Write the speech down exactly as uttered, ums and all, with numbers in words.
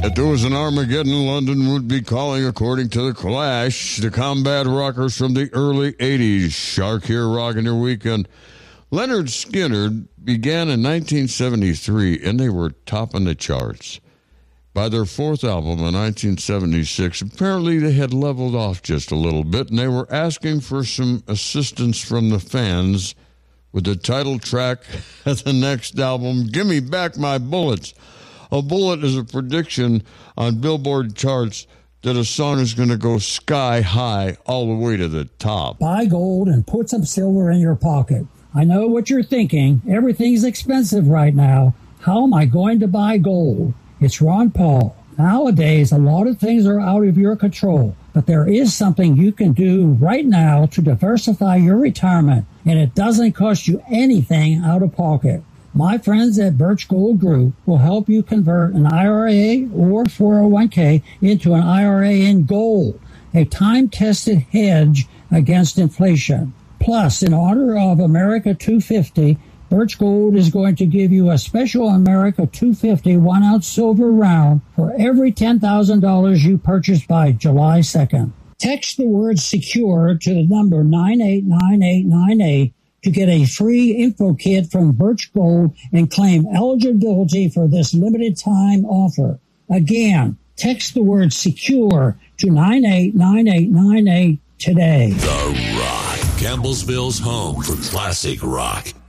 If there was an Armageddon, London would be calling, according to The Clash, the combat rockers from the early eighties. Shark here rocking your weekend. Leonard Skinner began in nineteen seventy-three, and they were topping the charts. By their fourth album in nineteen seventy-six, apparently they had leveled off just a little bit, and they were asking for some assistance from the fans with the title track of the next album, Gimme Back My Bullets. A bullet is a prediction on Billboard charts that a song is going to go sky high all the way to the top. Buy gold and put some silver in your pocket. I know what you're thinking. Everything's expensive right now. How am I going to buy gold? It's Ron Paul. Nowadays, a lot of things are out of your control, but there is something you can do right now to diversify your retirement, and it doesn't cost you anything out of pocket. My friends at Birch Gold Group will help you convert an I R A or four oh one k into an I R A in gold, a time-tested hedge against inflation. Plus, in honor of America two fifty, Birch Gold is going to give you a special America two fifty one-ounce silver round for every ten thousand dollars you purchase by July second. Text the word SECURE to the number nine eight nine eight nine eight to get a free info kit from Birch Gold and claim eligibility for this limited time offer. Again, text the word SECURE to nine eight nine eight nine eight today. The Rock, Campbellsville's home for classic rock.